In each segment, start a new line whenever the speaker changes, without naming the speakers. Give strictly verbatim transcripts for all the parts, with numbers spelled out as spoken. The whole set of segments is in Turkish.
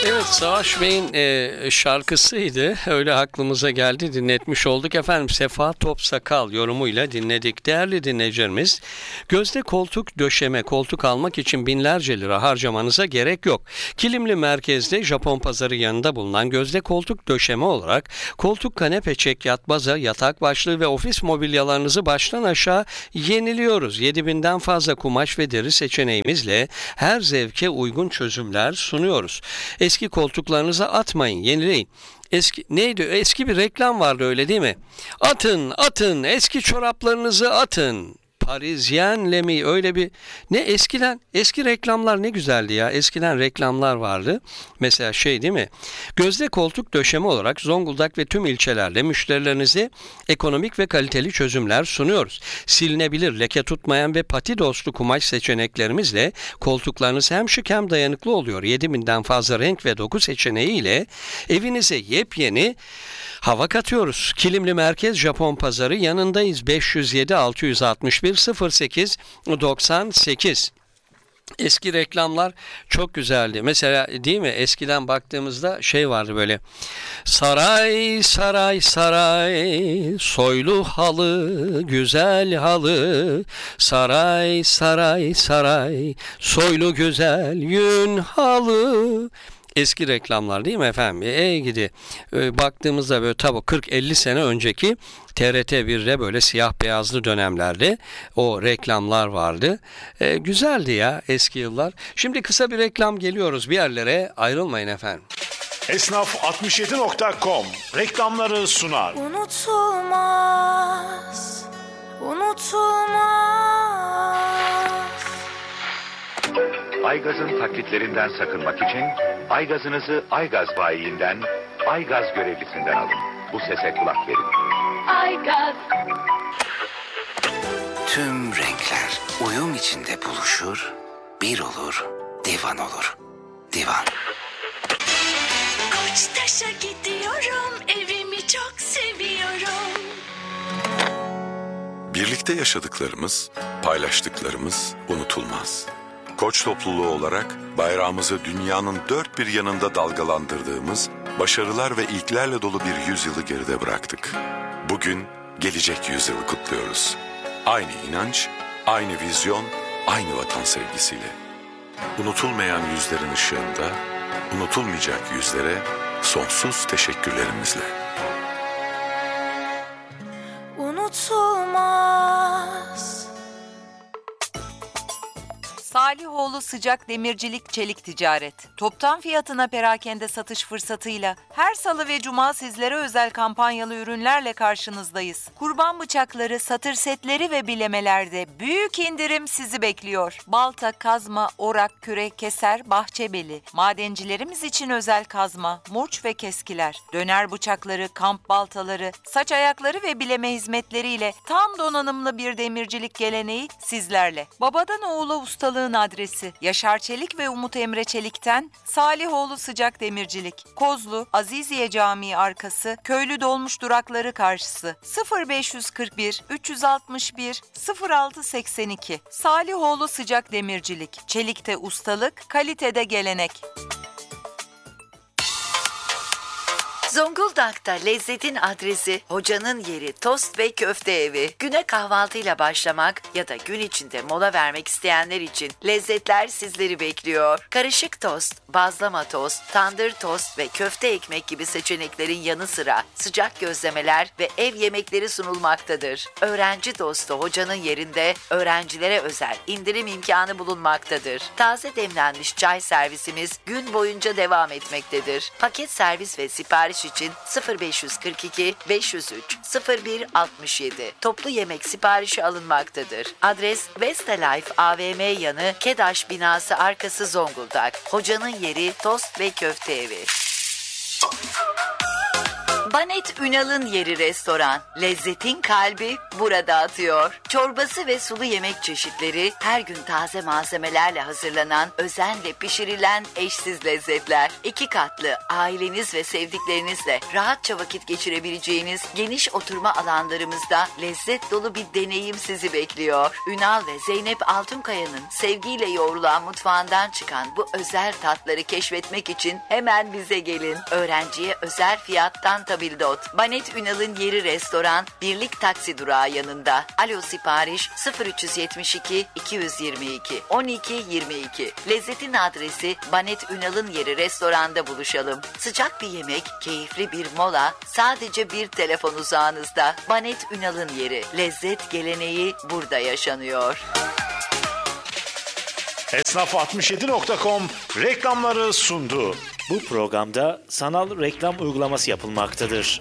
Evet, Savaş Bey'in e, şarkısıydı. Öyle aklımıza geldi, dinletmiş olduk efendim. Sefa Topsakal yorumuyla dinledik. Değerli dinleyicilerimiz, gözde koltuk döşeme, koltuk almak için binlerce lira harcamanıza gerek yok. Kilimli Merkez'de Japon Pazarı yanında bulunan gözde koltuk döşeme olarak koltuk, kanepe, çekyat, baza, yatak başlığı ve ofis mobilyalarınızı baştan aşağı yeniliyoruz. yedi binden fazla kumaş ve deri seçeneğimizle her zevke uygun çözümler sunuyoruz. Eski koltuklarınızı atmayın, yenileyin. Eski neydi? Eski bir reklam vardı, öyle değil mi? Atın, atın, eski çoraplarınızı atın. Parisyenle mi? Öyle bir ne eskiden eski reklamlar ne güzeldi ya. Eskiden reklamlar vardı. Mesela şey değil mi? Gözde koltuk döşeme olarak Zonguldak ve tüm ilçelerde müşterilerinize ekonomik ve kaliteli çözümler sunuyoruz. Silinebilir, leke tutmayan ve pati dostu kumaş seçeneklerimizle koltuklarınız hem şık hem dayanıklı oluyor. yedi binden fazla renk ve doku seçeneğiyle evinize yepyeni hava katıyoruz. Kilimli Merkez Japon Pazarı yanındayız. beş yüz yedi altı yüz altmış bir sıfır sekiz doksan sekiz. Eski reklamlar çok güzeldi. Mesela değil mi? Eskiden baktığımızda şey vardı böyle. Saray, saray, saray, soylu halı, güzel halı. Saray, saray, saray, soylu güzel yün halı. Eski reklamlar değil mi efendim? E gidi. E, baktığımızda böyle tabi kırk elli sene önceki T R T birde böyle siyah beyazlı dönemlerde o reklamlar vardı. E, güzeldi ya eski yıllar. Şimdi kısa bir reklam, geliyoruz, bir yerlere ayrılmayın efendim.
Esnaf altmış yedi nokta com reklamları sunar.
Unutulmaz, unutulmaz.
Aygaz'ın taklitlerinden sakınmak için Aygaz'ınızı Aygaz bayiinden, Aygaz görevlisinden alın. Bu sese kulak verin.
Aygaz.
Tüm renkler uyum içinde buluşur, bir olur, divan olur. Divan.
Koçtaş'a gidiyorum, evimi çok seviyorum.
Birlikte yaşadıklarımız, paylaştıklarımız unutulmaz. Koç topluluğu olarak bayrağımızı dünyanın dört bir yanında dalgalandırdığımız başarılar ve ilklerle dolu bir yüzyılı geride bıraktık. Bugün gelecek yüzyılı kutluyoruz. Aynı inanç, aynı vizyon, aynı vatan sevgisiyle. Unutulmayan yüzlerin ışığında, unutulmayacak yüzlere sonsuz teşekkürlerimizle.
Unutulmaz.
Salihoğlu Sıcak Demircilik Çelik Ticaret. Toptan fiyatına perakende satış fırsatıyla her salı ve cuma sizlere özel kampanyalı ürünlerle karşınızdayız. Kurban bıçakları, satır setleri ve bilemelerde büyük indirim sizi bekliyor. Balta, kazma, orak, kürek, keser, bahçebeli. Madencilerimiz için özel kazma, murç ve keskiler. Döner bıçakları, kamp baltaları, saç ayakları ve bileme hizmetleriyle tam donanımlı bir demircilik geleneği sizlerle. Babadan oğula ustalığın adresi Yaşar Çelik ve Umut Emre Çelik'ten Salihoğlu Sıcak Demircilik. Kozlu, Aziziye Camii arkası, Köylü Dolmuş durakları karşısı. sıfır beş kırk bir üç altı bir sıfır altı seksen iki. Salihoğlu Sıcak Demircilik. Çelikte ustalık, kalitede gelenek.
Zonguldak'ta lezzetin adresi, hocanın yeri Tost ve Köfte Evi. Güne kahvaltıyla başlamak ya da gün içinde mola vermek isteyenler için lezzetler sizleri bekliyor. Karışık tost, bazlama tost, tandır tost ve köfte ekmek gibi seçeneklerin yanı sıra sıcak gözlemeler ve ev yemekleri sunulmaktadır. Öğrenci dostu hocanın yerinde öğrencilere özel indirim imkanı bulunmaktadır. Taze demlenmiş çay servisimiz gün boyunca devam etmektedir. Paket servis ve sipariş için sıfır beş kırk iki beş yüz üç sıfır bir altmış yedi. Toplu yemek siparişi alınmaktadır. Adres Vestalife A V M yanı KEDAŞ binası arkası Zonguldak. Hocanın yeri Tost ve Köfte Evi. Banet Ünal'ın Yeri Restoran. Lezzetin kalbi burada atıyor. Çorbası ve sulu yemek çeşitleri, her gün taze malzemelerle hazırlanan, özenle pişirilen eşsiz lezzetler. İki katlı, aileniz ve sevdiklerinizle rahatça vakit geçirebileceğiniz geniş oturma alanlarımızda lezzet dolu bir deneyim sizi bekliyor. Ünal ve Zeynep Altunkaya'nın sevgiyle yoğrulan mutfağından çıkan bu özel tatları keşfetmek için hemen bize gelin. Öğrenciye özel fiyattan tabildot. Banet Ünal'ın Yeri Restoran, Birlik Taksi Durağı yanında. Alo sipariş sıfır üç yetmiş iki iki yüz yirmi iki on iki yirmi iki. Lezzetin adresi Banet Ünal'ın Yeri Restoran'da buluşalım. Sıcak bir yemek, keyifli bir mola, sadece bir telefon uzağınızda. Banet Ünal'ın Yeri. Lezzet geleneği burada yaşanıyor.
Esnaf altmış yedi nokta com reklamları sundu.
Bu programda sanal reklam uygulaması yapılmaktadır.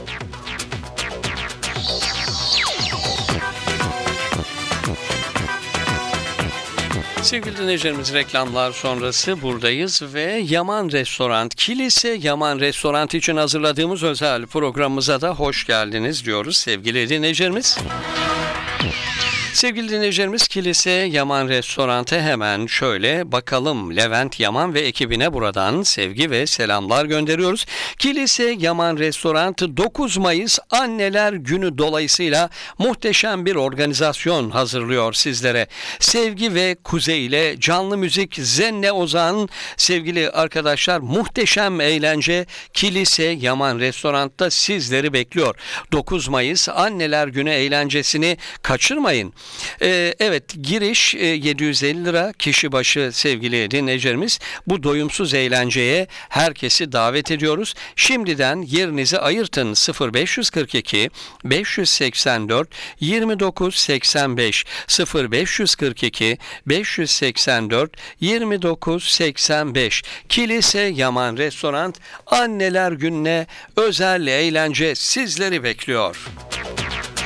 Sevgili dinleyicilerimiz, reklamlar sonrası buradayız ve Yaman Restoran, Kilise Yaman Restoran için hazırladığımız özel programımıza da hoş geldiniz diyoruz sevgili dinleyicilerimiz. Sevgili dinleyicilerimiz, Kilise Yaman Restoran'ta hemen şöyle bakalım. Levent Yaman ve ekibine buradan sevgi ve selamlar gönderiyoruz. Kilise Yaman Restoran dokuz Mayıs Anneler Günü dolayısıyla muhteşem bir organizasyon hazırlıyor sizlere. Sevgi ve Kuzey ile canlı müzik, Zenne Ozan, sevgili arkadaşlar, muhteşem eğlence Kilise Yaman Restoran'ta sizleri bekliyor. dokuz Mayıs Anneler Günü eğlencesini kaçırmayın. Ee, evet, giriş e, yedi yüz elli lira kişi başı sevgili dinleyicilerimiz. Bu doyumsuz eğlenceye herkesi davet ediyoruz. Şimdiden yerinizi ayırtın. sıfır beş kırk iki beş seksen dört yirmi dokuz seksen beş sıfır beş kırk iki beş seksen dört yirmi dokuz seksen beş. Kilise Yaman Restoran Anneler Günü'ne özel eğlence sizleri bekliyor.